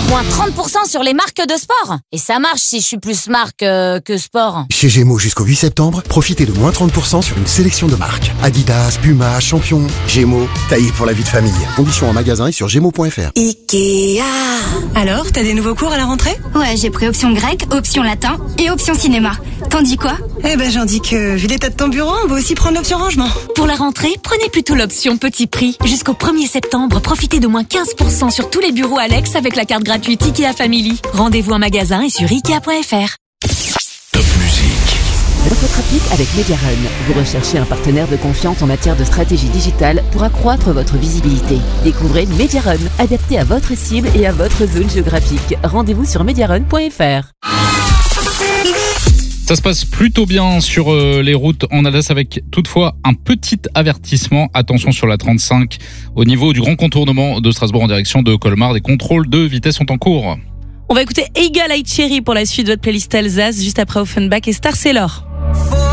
Moins 30% sur les marques de sport. Et ça marche si je suis plus marque que sport. Chez Gémeaux jusqu'au 8 septembre, profitez de moins 30% sur une sélection de marques. Adidas, Puma, Champion, Gémeaux, taillé pour la vie de famille. Conditions en magasin et sur gémeaux.fr. Ikea. Alors, t'as des nouveaux cours à la rentrée ? Ouais, j'ai pris option grec, option latin et option cinéma. T'en dis quoi ? Eh ben, j'en dis que, vu l'état de ton bureau, on va aussi prendre l'option rangement. Pour la rentrée, prenez plutôt l'option petit prix. Jusqu'au 1er septembre, profitez de moins 15% sur tous les bureaux Alex avec la carte gratuite Ikea Family. Rendez-vous en magasin et sur Ikea.fr. Top musique. L'infotrafic avec Mediarun. Vous recherchez un partenaire de confiance en matière de stratégie digitale pour accroître votre visibilité. Découvrez Mediarun, adapté à votre cible et à votre zone géographique. Rendez-vous sur mediarun.fr. Ça se passe plutôt bien sur les routes en Alsace avec toutefois un petit avertissement. Attention sur la 35 au niveau du grand contournement de Strasbourg en direction de Colmar. Des contrôles de vitesse sont en cours. On va écouter Eagle Eye Cherry pour la suite de votre playlist Alsace, juste après Offenbach et Star Sailor.